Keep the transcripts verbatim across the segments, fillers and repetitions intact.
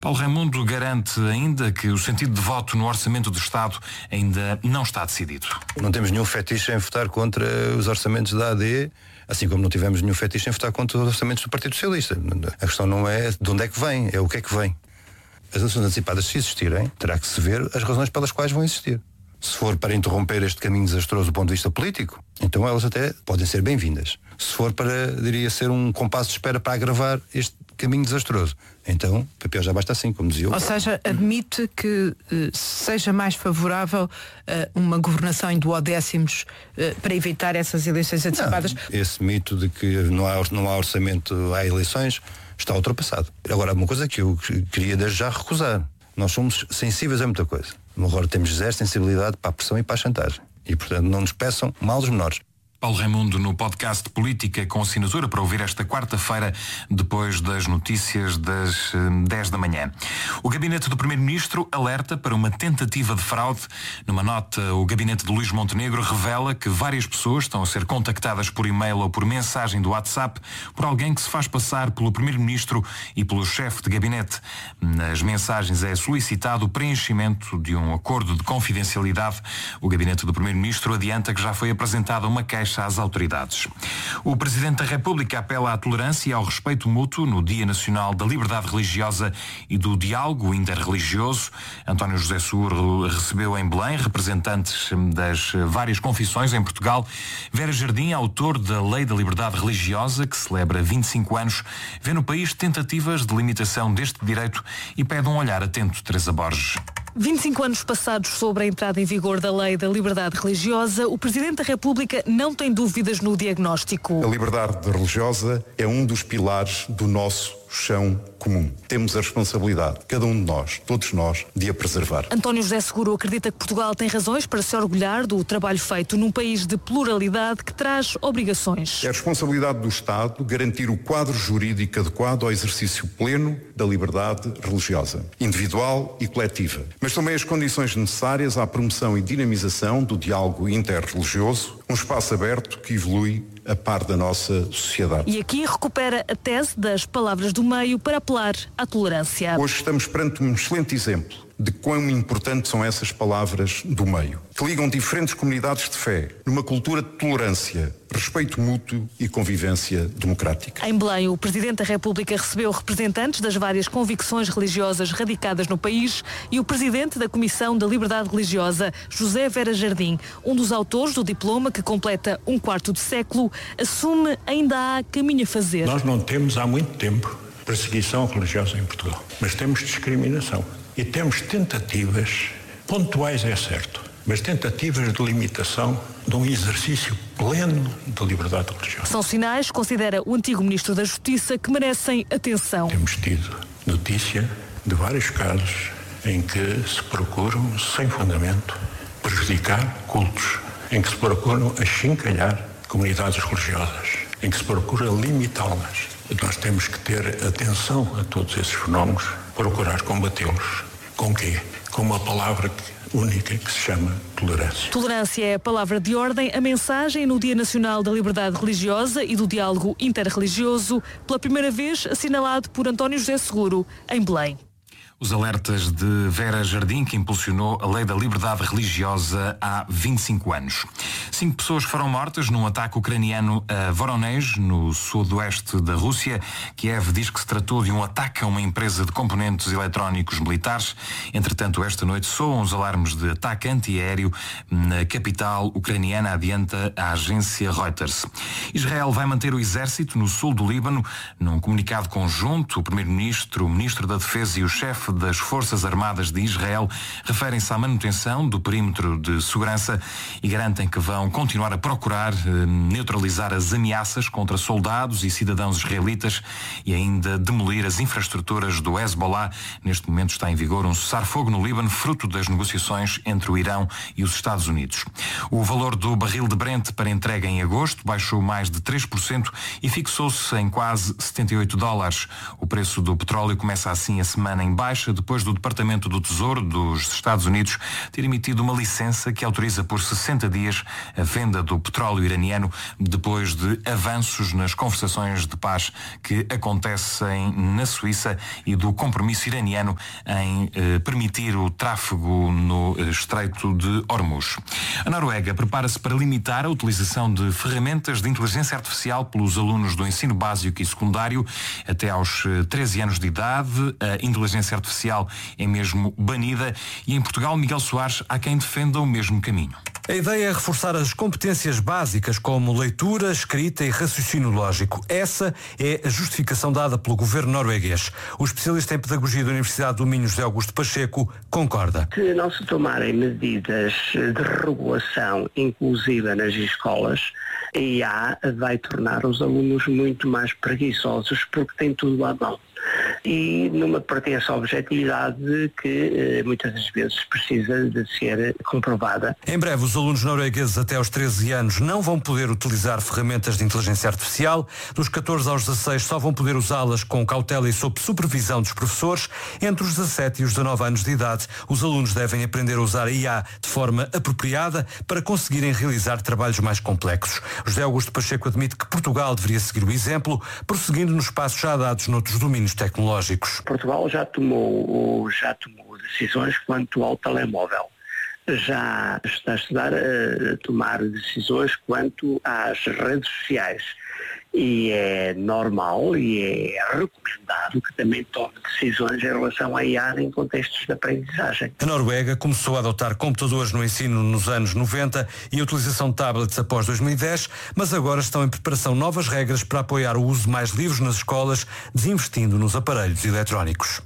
Paulo Raimundo garante ainda que o sentido de voto no Orçamento do Estado ainda não está decidido. Não temos nenhum fetiche em votar contra os orçamentos da A D, assim como não tivemos nenhum fetiche em votar contra os orçamentos do Partido Socialista. A questão não é de onde é que vem, é o que é que vem. As eleições antecipadas, se existirem, terá que se ver as razões pelas quais vão existir. Se for para interromper este caminho desastroso do ponto de vista político, então elas até podem ser bem-vindas. Se for para, diria, ser um compasso de espera para agravar este caminho desastroso, então o P P já basta assim, como dizia o Ou seja, admite que uh, seja mais favorável uh, uma governação em duodécimos uh, para evitar essas eleições antecipadas? Não, esse mito de que não há, não há orçamento, há eleições, está ultrapassado. Agora, há uma coisa que eu queria desde já recusar. Nós somos sensíveis a muita coisa. Agora temos zero sensibilidade para a pressão e para a chantagem. E, portanto, não nos peçam mal dos menores. Paulo Raimundo no podcast Política com assinatura para ouvir esta quarta-feira, depois das notícias das dez da manhã. O gabinete do Primeiro-Ministro alerta para uma tentativa de fraude. Numa nota, o gabinete de Luís Montenegro revela que várias pessoas estão a ser contactadas por e-mail ou por mensagem do WhatsApp por alguém que se faz passar pelo Primeiro-Ministro e pelo chefe de gabinete. Nas mensagens é solicitado o preenchimento de um acordo de confidencialidade. O gabinete do Primeiro-Ministro adianta que já foi apresentada uma queixa às autoridades. O Presidente da República apela à tolerância e ao respeito mútuo no Dia Nacional da Liberdade Religiosa e do Diálogo Interreligioso. António José Seguro recebeu em Belém representantes das várias confissões em Portugal. Vera Jardim, autor da Lei da Liberdade Religiosa, que celebra vinte e cinco anos, vê no país tentativas de limitação deste direito e pede um olhar atento. Teresa Borges. vinte e cinco anos passados sobre a entrada em vigor da Lei da Liberdade Religiosa, o Presidente da República não tem dúvidas no diagnóstico. A liberdade religiosa é um dos pilares do nosso chão comum. Temos a responsabilidade, cada um de nós, todos nós, de a preservar. António José Seguro acredita que Portugal tem razões para se orgulhar do trabalho feito num país de pluralidade que traz obrigações. É a responsabilidade do Estado garantir o quadro jurídico adequado ao exercício pleno da liberdade religiosa, individual e coletiva, mas também as condições necessárias à promoção e dinamização do diálogo interreligioso, um espaço aberto que evolui a par da nossa sociedade. E aqui recupera a tese das palavras do meio para apelar à tolerância. Hoje estamos perante um excelente exemplo de quão importantes são essas palavras do meio, que ligam diferentes comunidades de fé numa cultura de tolerância, respeito mútuo e convivência democrática. Em Belém, o Presidente da República recebeu representantes das várias convicções religiosas radicadas no país e o Presidente da Comissão da Liberdade Religiosa, José Vera Jardim, um dos autores do diploma que completa um quarto de século, assume ainda há caminho a fazer. Nós não temos há muito tempo perseguição religiosa em Portugal, mas temos discriminação. E temos tentativas, pontuais é certo, mas tentativas de limitação de um exercício pleno de liberdade religiosa. São sinais, considera o antigo Ministro da Justiça, que merecem atenção. Temos tido notícia de vários casos em que se procuram, sem fundamento, prejudicar cultos, em que se procuram achincalhar comunidades religiosas, em que se procura limitá-las. Nós temos que ter atenção a todos esses fenómenos, procurar combatê-los. Com quê? Com uma palavra única que se chama tolerância. Tolerância é a palavra de ordem, a mensagem no Dia Nacional da Liberdade Religiosa e do Diálogo Interreligioso, pela primeira vez assinalado por António José Seguro, em Belém. Os alertas de Vera Jardim, que impulsionou a Lei da Liberdade Religiosa há vinte e cinco anos. Cinco pessoas foram mortas num ataque ucraniano a Voronezh, no sudoeste da Rússia. Kiev diz que se tratou de um ataque a uma empresa de componentes eletrónicos militares. Entretanto, esta noite soam os alarmes de ataque antiaéreo na capital ucraniana, adianta a agência Reuters. Israel vai manter o exército no sul do Líbano. Num comunicado conjunto, o primeiro-ministro, o ministro da Defesa e o chefe das Forças Armadas de Israel referem-se à manutenção do perímetro de segurança e garantem que vão continuar a procurar eh, neutralizar as ameaças contra soldados e cidadãos israelitas e ainda demolir as infraestruturas do Hezbollah. Neste momento está em vigor um cessar-fogo no Líbano, fruto das negociações entre o Irão e os Estados Unidos. O valor do barril de Brent para entrega em agosto baixou mais de três por cento e fixou-se em quase setenta e oito dólares. O preço do petróleo começa assim a semana em baixa, baixa depois do Departamento do Tesouro dos Estados Unidos ter emitido uma licença que autoriza por sessenta dias a venda do petróleo iraniano depois de avanços nas conversações de paz que acontecem na Suíça e do compromisso iraniano em eh, permitir o tráfego no eh, Estreito de Hormuz. A Noruega prepara-se para limitar a utilização de ferramentas de inteligência artificial pelos alunos do ensino básico e secundário até aos eh, treze anos de idade. A inteligência artificial é mesmo banida e em Portugal, Miguel Soares, há quem defenda o mesmo caminho. A ideia é reforçar as competências básicas como leitura, escrita e raciocínio lógico. Essa é a justificação dada pelo governo norueguês. O especialista em pedagogia da Universidade do Minho, José Augusto Pacheco, concorda. Se não se tomarem medidas de regulação inclusiva nas escolas, a I A vai tornar os alunos muito mais preguiçosos porque tem tudo à mão. E numa pretensa objetividade que eh, muitas das vezes precisa de ser comprovada. Em breve, os alunos noruegueses até aos treze anos não vão poder utilizar ferramentas de inteligência artificial. Dos catorze aos dezasseis só vão poder usá-las com cautela e sob supervisão dos professores. Entre os dezassete e os dezanove anos de idade, os alunos devem aprender a usar a I A de forma apropriada para conseguirem realizar trabalhos mais complexos. José Augusto Pacheco admite que Portugal deveria seguir o exemplo, prosseguindo nos passos já dados noutros domínios tecnológicos. Portugal já tomou, já tomou decisões quanto ao telemóvel. Já está a estudar a tomar decisões quanto às redes sociais. E é normal e é recomendado que também tome decisões em relação à I A em contextos de aprendizagem. A Noruega começou a adotar computadores no ensino nos anos noventa e a utilização de tablets após dois mil e dez, mas agora estão em preparação novas regras para apoiar o uso mais livre nas escolas, desinvestindo nos aparelhos eletrónicos.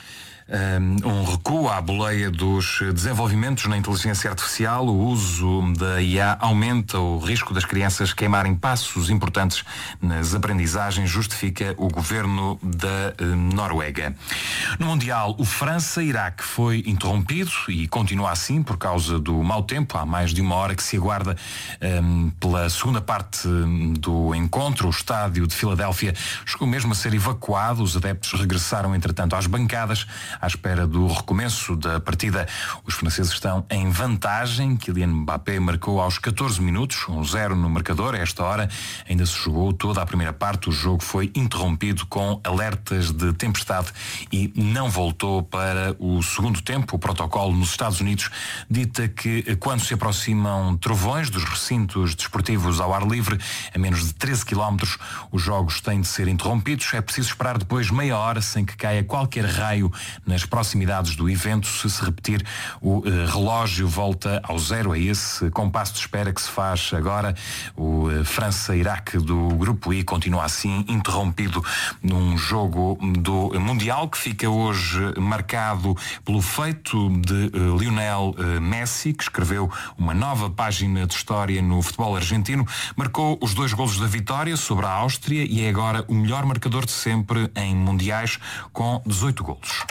Um recuo à boleia dos desenvolvimentos na inteligência artificial. O uso da I A aumenta o risco das crianças queimarem passos importantes nas aprendizagens, justifica o governo da Noruega. No Mundial, o França-Iraque foi interrompido e continua assim por causa do mau tempo. Há mais de uma hora que se aguarda um, pela segunda parte do encontro. O estádio de Filadélfia chegou mesmo a ser evacuado. Os adeptos regressaram, entretanto, às bancadas à espera do recomeço da partida. Os franceses estão em vantagem. Kylian Mbappé marcou aos catorze minutos, um zero no marcador. A esta hora ainda se jogou toda a primeira parte. O jogo foi interrompido com alertas de tempestade e não voltou para o segundo tempo. O protocolo nos Estados Unidos dita que quando se aproximam trovões dos recintos desportivos ao ar livre, a menos de treze quilómetros, os jogos têm de ser interrompidos. É preciso esperar depois meia hora sem que caia qualquer raio nas proximidades do evento. Se se repetir, o uh, relógio volta ao zero. É esse compasso de espera que se faz agora. O uh, França-Iraque do Grupo I continua assim interrompido num jogo do Mundial que fica hoje marcado pelo feito de uh, Lionel uh, Messi, que escreveu uma nova página de história no futebol argentino. Marcou os dois golos da vitória sobre a Áustria e é agora o melhor marcador de sempre em mundiais, com dezoito golos.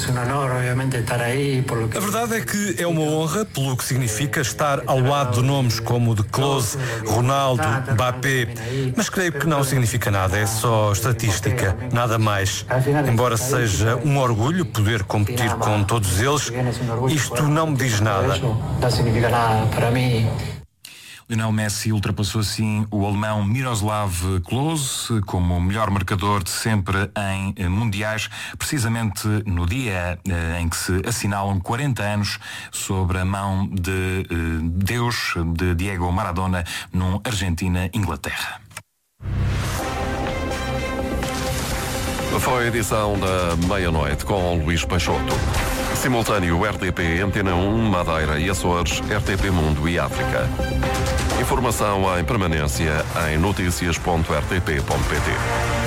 A verdade é que é uma honra pelo que significa estar ao lado de nomes como de Klose, Ronaldo, Mbappé, mas creio que não significa nada, é só estatística, nada mais. Embora seja um orgulho poder competir com todos eles, isto não me diz nada. Lionel Messi ultrapassou assim o alemão Miroslav Klose como o melhor marcador de sempre em mundiais, precisamente no dia em que se assinalam quarenta anos sobre a mão de Deus de Diego Maradona num Argentina-Inglaterra. Foi a edição da meia-noite com Luís Peixoto. Simultâneo R T P, Antena um, Madeira e Açores, R T P Mundo e África. Informação em permanência em notícias ponto r t p ponto p t.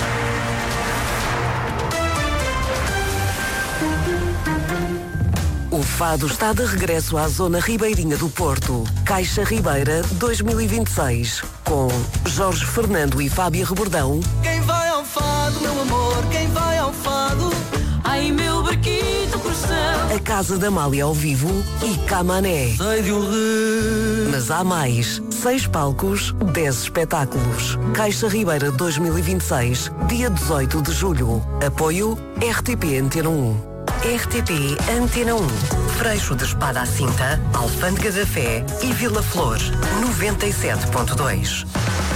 O fado está de regresso à zona ribeirinha do Porto. Caixa Ribeira dois mil e vinte e seis. Com Jorge Fernando e Fábio Rebordão. Quem vai ao fado, meu amor? Quem vai ao fado? Ai, meu barquito coração. A Casa da Amália ao vivo e Camané. Sei de um rio. Mas há mais. Seis palcos, dez espetáculos. Caixa Ribeira dois mil e vinte e seis, dia dezoito de julho. Apoio R T P Antena um. R T P Antena um, Freixo de Espada à Cinta, Alfândega da Fé e Vila Flor, noventa e sete ponto dois.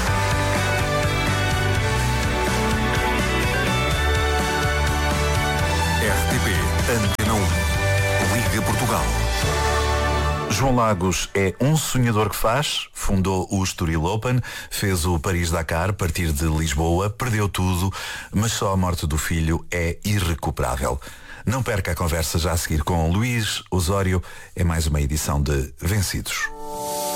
R T P Antena um, Liga Portugal. João Lagos é um sonhador que faz, fundou o Estoril Open, fez o Paris-Dakar, partir de Lisboa, perdeu tudo, mas só a morte do filho é irrecuperável. Não perca a conversa já a seguir com Luís Osório, é mais uma edição de Vencidos.